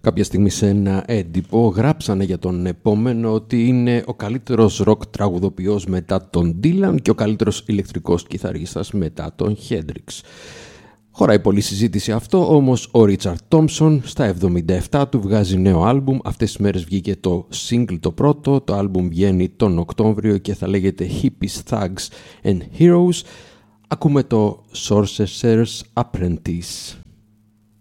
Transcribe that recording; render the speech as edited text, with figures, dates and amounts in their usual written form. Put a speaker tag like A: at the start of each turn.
A: Κάποια στιγμή σε ένα έντυπο γράψανε για τον επόμενο ότι είναι ο καλύτερος ροκ τραγουδοποιός μετά τον Dylan και ο καλύτερος ηλεκτρικός κιθαρίστας μετά τον Hendrix. Χωράει πολλή συζήτηση αυτό, όμως ο Ρίτσαρντ Τόμψον στα 77 του βγάζει νέο άλμπουμ. Αυτές τις μέρες βγήκε το single το πρώτο, το άλμπουμ βγαίνει τον Οκτώβριο και θα λέγεται Hippies, Thugs and Heroes. Ακούμε το Sorcerer's Apprentice.